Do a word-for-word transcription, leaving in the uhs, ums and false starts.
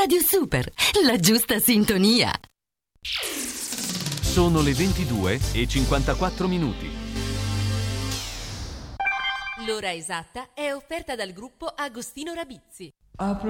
Radio Super, la giusta sintonia. Sono le ventidue e cinquantaquattro minuti. L'ora esatta è offerta dal gruppo Agostino Rabizzi. Apro